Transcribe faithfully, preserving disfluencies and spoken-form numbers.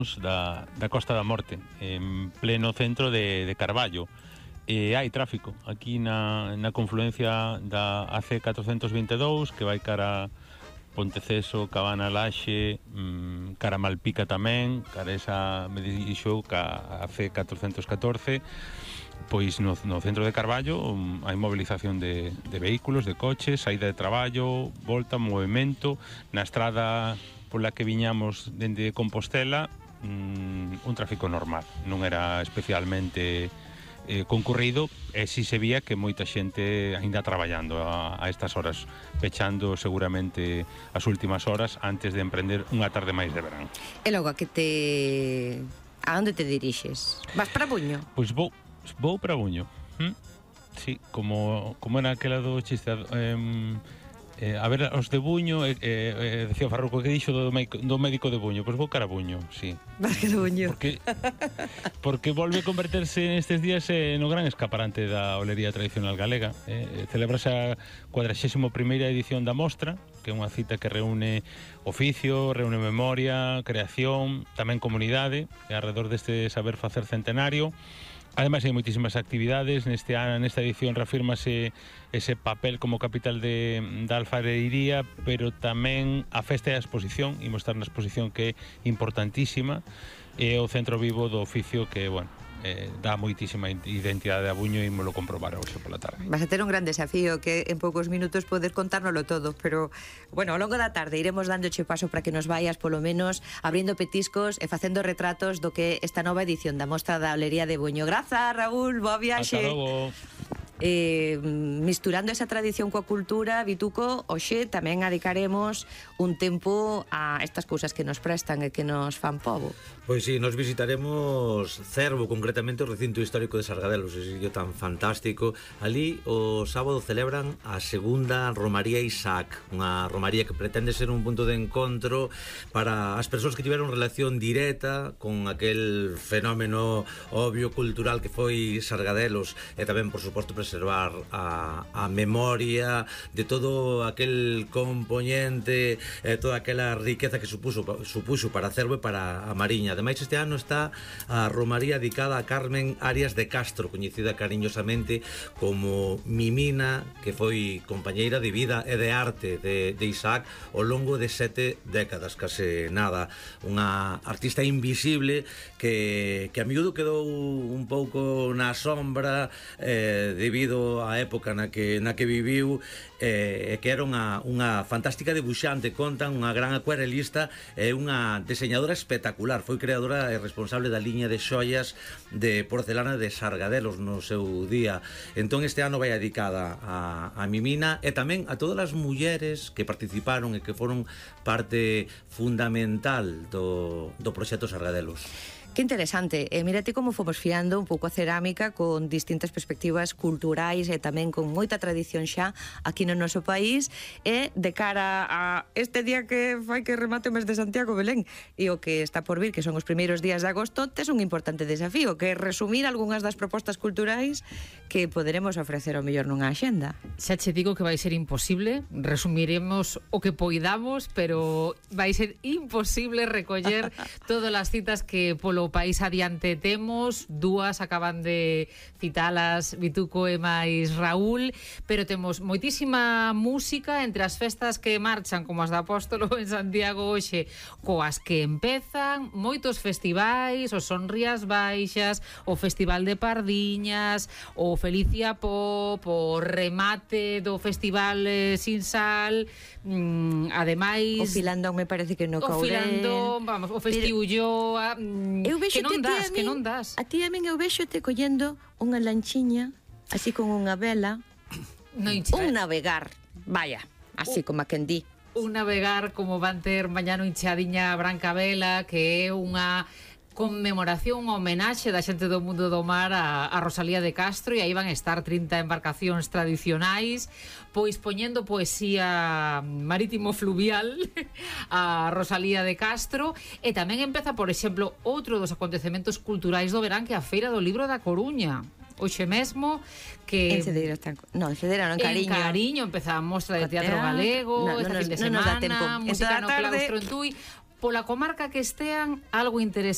da, da Costa da Morte, en pleno centro de, de Carballo. E hai tráfico aquí na, na confluencia da A C catrocentos vinte e dous, que vai cara Ponteceso, Cabana Laxe, mmm, cara Malpica tamén, cara esa, me dixo, ca A C catrocentos catorce. Pois no, no centro de Carballo um, hai movilización de, de vehículos, de coches, saída de traballo, volta, movimento. Na estrada pola que viñamos dende Compostela, um, un tráfico normal, non era especialmente eh, concurrido, e si se vía que moita xente ainda traballando a, a estas horas, pechando seguramente as últimas horas antes de emprender unha tarde máis de verán. E logo, a que te... a onde te dirixes? Vas para Buño? Pois vou Vou para Buño. ¿Mm? Sí, como, como era aquela do chiste, eh, eh, a ver, os de Buño, eh, eh, decía Farruco, que dixo do, do médico de Buño? Pois vou cara a Buño, sí. Vas cara a Buño. Porque, porque volve a converterse nestes días eh, no gran escaparante da olería tradicional galega. Eh, celebrase a cuadraxésima primeira edición da mostra, que é unha cita que reúne oficio, reúne memoria, creación, tamén comunidade, e alrededor deste saber facer centenario. Ademais, hai moitísimas actividades. Neste ano, nesta edición, reafírmase ese papel como capital de, da alfareiría, pero tamén a festa e a exposición, e mostrar na exposición que é importantísima, e o centro vivo do oficio que, bueno, eh, dá moitísima identidade a Buño, e molo comprobar hoxe pola tarde. Vas a ter un gran desafío, que en poucos minutos poder contárnoslo todo, pero, bueno, ao longo da tarde iremos dándoche paso para que nos vayas, polo menos, abrindo petiscos e facendo retratos do que esta nova edición da Mostra da Olería de Buño. Grazas, Raúl, boa viaxe. Ata logo. Eh, misturando esa tradición coa cultura, Vituco, hoxe tamén adicaremos un tempo a estas cousas que nos prestan e que nos fan pobo. Pois si, sí, nos visitaremos Cervo, concretamente o recinto histórico de Sargadelos, ese sitio tan fantástico. Ali o sábado celebran a segunda Romaría Isaac, unha romaría que pretende ser un punto de encontro para as persoas que tiveron relación directa con aquel fenómeno obvio cultural que foi Sargadelos, e tamén, por suposto, preservar a, a memoria de todo aquel componente, eh, toda aquela riqueza que supuso, supuxo para Cervo e para a Mariña. Ademais, este ano está a romaría dedicada a Carmen Arias de Castro, coñecida cariñosamente como Mimina, que foi compañeira de vida e de arte de, de Isaac ao longo de sete décadas, case nada. Unha artista invisible que, que a miúdo quedou un pouco na sombra eh, debido á época na que, na que viviu, e eh, que era unha, unha fantástica debuxante, contan, unha gran acuarelista e unha diseñadora espectacular. Foi creadora e responsable da liña de xoias de porcelana de Sargadelos no seu día. Entón este ano vai dedicada a, a Mimina e tamén a todas as mulleres que participaron e que foron parte fundamental do, do proxecto Sargadelos. Que interesante, e mírate como fomos fiando un pouco a cerámica con distintas perspectivas culturais e tamén con moita tradición xa aquí no noso país, e de cara a este día que fai que remate o mes de Santiago, Belén, e o que está por vir, que son os primeiros días de agosto, tes un importante desafío, que é resumir algunhas das propostas culturais que poderemos ofrecer ao mellor nunha axenda. Xa che digo que vai ser imposible, resumiremos o que poidamos, pero vai ser imposible recoller todas as citas que polo o país adiante temos. Dúas acaban de citalas Vituco e máis Raúl, pero temos moitísima música entre as festas que marchan, como as da Apóstolo en Santiago hoxe, coas que empezan, moitos festivais, os Sonrías Baixas, o Festival de Pardiñas, o Felicia Pop, o remate do Festival eh, Sin Sal, mm, ademais o Filandón me parece que no Courel, o Filandón, vamos, o Festiulloa, mm, eu vexo que non das, min, que non das. A ti a min eu vexo te collendo unha lanchiña, así con unha vela, no, un navegar, vaya, así uh, como a quen di. Un navegar como van ter mañá no Inchadiña Branca Vela, que é unha conmemoración, unha homenaxe da xente do mundo do mar a, a Rosalía de Castro, e aí van estar trinta embarcacións tradicionais, pois poñendo poesía marítimo fluvial a Rosalía de Castro. E tamén empeza, por exemplo, outro dos acontecementos culturais do verán, que é a Feira do Libro da Coruña. Hoxe mesmo que... En Cedeira están... No, en Cedeira, non, en Cariño. En Cariño empeza a mostra de teatro galego, no, no, esta no, fin de no semana, música no claustro en Tui. Pola comarca que estean, algo interesante